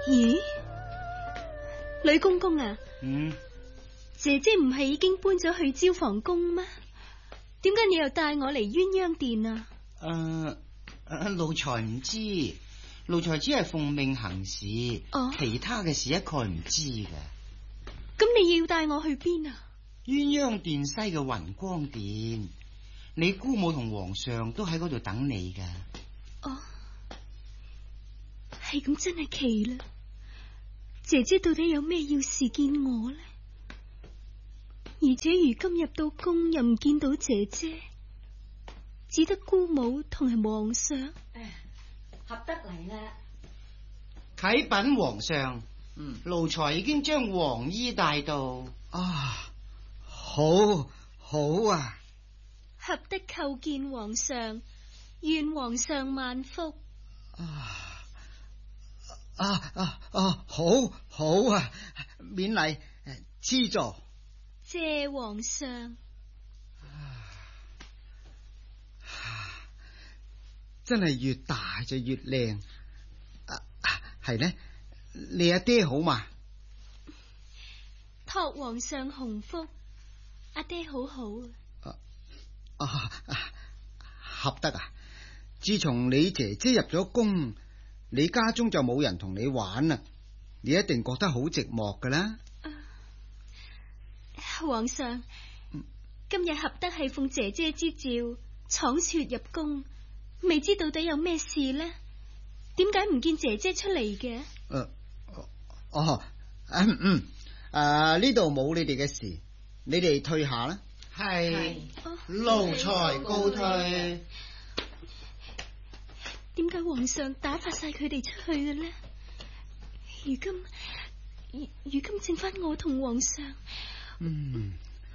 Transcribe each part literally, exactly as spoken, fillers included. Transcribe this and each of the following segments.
咦，呂公公啊， 嗯， 姐姐唔係已經搬咗去招房宮咩？點解你又帶我嚟鴛鴦殿啊？ 誒、呃，奴才唔知，奴才只係奉命行事， 哦， 其他嘅事一概唔知嘅。 咁你要帶我去邊啊？ 鴛鴦殿西嘅雲光殿，你姑母同皇上都喺嗰度等你噶。 哦，係咁真係奇啦！姐姐到底有咩要事見我呢？而且如今入到宮又唔見到姐姐，只得姑母同埋皇上。 誒，合得嚟啦！ 啟稟皇上， 嗯， 奴才已經將黃衣帶到。 啊，好，好啊！ 合得叩見皇上，願皇上萬福。 啊啊啊啊！好，好啊！免禮，賜座。 謝皇上。 真係越大就越靚。啊，係呢？你阿爹好嘛？ 託皇上洪福，阿爹好好。 啊啊，合得啊！自從你姐姐入咗宮，你家中就冇人同你玩啦，你一定覺得好寂寞噶啦。 啊，皇上，今日合得係奉姐姐之召，闖竄入宮，未知到底有咩事呢？點解唔見姐姐出嚟嘅？ 誒，哦，嗯嗯，誒呢度冇你哋嘅事，你哋退下啦。 係，奴才告退。 點解皇上打發晒佢哋出去嘅呢？如今，如如今剩翻我同皇上。 嗯，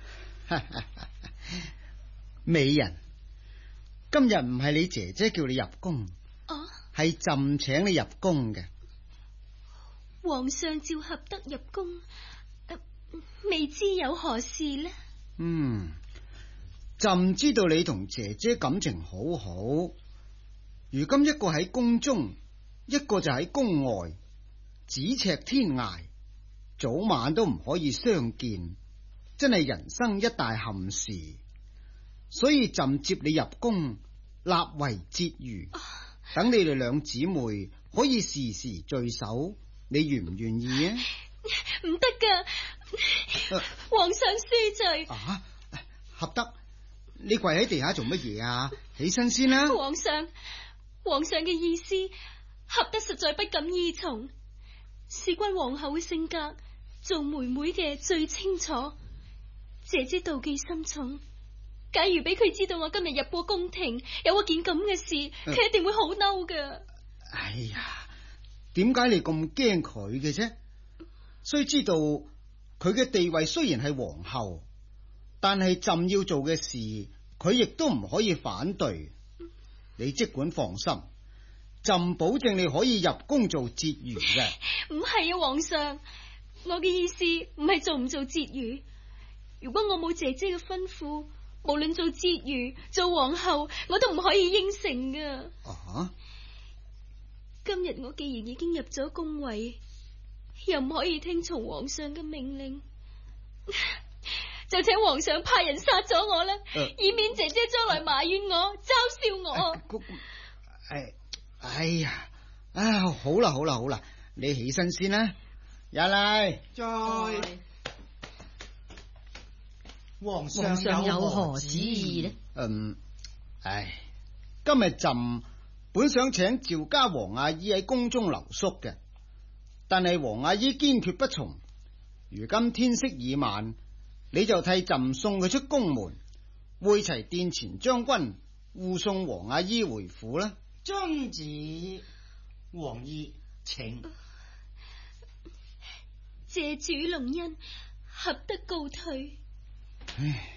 美人，今日唔係你姐姐叫你入宮， 哦， 係朕請你入宮嘅。 皇上召合得入宮，呃，未知有何事呢？ 嗯，朕知道你同姐姐感情好好，如今一個喺宮中，一個就喺宮外，咫尺天涯，早晚都唔可以相見，真係人生一大憾事。所以朕接你入宮，立為婕妤，等你哋兩姊妹可以時時聚首，你願唔願意啊？ 唔得噶，啊、皇上恕罪。 啊，合得，你跪喺地下做乜嘢啊？起身先啦。 皇上，皇上嘅意思，合得實在不敢依從。事關皇后嘅性格，做妹妹嘅最清楚。姐姐妒忌心重，假如俾佢知道我今日入過宮廷，有嗰件咁嘅事，佢、啊、一定會好嬲噶。 哎呀，點解你咁驚佢嘅啫？須知道佢嘅地位雖然係皇后，但係朕要做嘅事，佢亦都唔可以反對。你即管放心，朕保證你可以入宮做婕妤嘅。 唔係啊，皇上，我嘅意思唔係做唔做婕妤。如果我冇姐姐嘅吩咐，無論做婕妤做皇后，我都唔可以應承噶。 啊！ 今日我既然已經入咗宮位，又唔可以聽從皇上嘅命令，就請皇上派人殺咗我啦，呃、以免姐姐將來埋怨我、嘲笑我。 誒、哎，哎呀，啊，好啦好啦好啦，你起身先啦，入嚟。 再，皇上皇上有何旨意呢？ 嗯，唉，今日朕本想請趙家王阿姨喺宮中留宿嘅，但係王阿姨堅決不從。如今天色已晚，你就替朕送佢出宮門，會齊殿前將軍護送王阿姨回府啦。 遵旨，王姨請。 謝主隆恩，合得告退。 唉，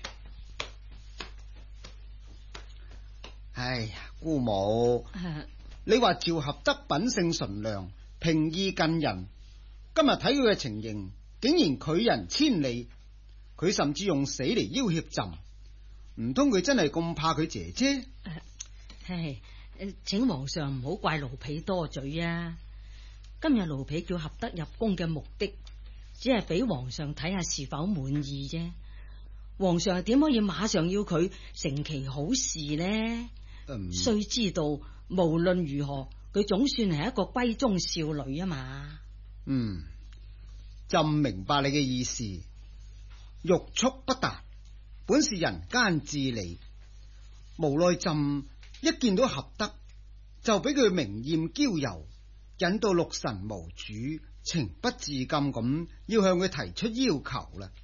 哎呀，姑母，啊、你話趙合德品性純良，平易近人，今日睇佢嘅情形，竟然拒人千里，佢甚至用死嚟要挾朕，唔通佢真係咁怕佢姐姐？ 唉、啊，請皇上唔好怪奴婢多嘴啊！ 今日奴婢叫合德入宮嘅目的，只係俾皇上睇下是否滿意啫。皇上係點可以馬上要佢成其好事呢？ 嗯， 須知道無論如何，佢總算係一個閨中少女啊嘛。 嗯，朕明白你嘅意思，欲速不達，本是人間至理。無奈朕一見到合德，就俾佢明艷嬌柔，引到六神無主，情不自禁咁要向佢提出要求啦。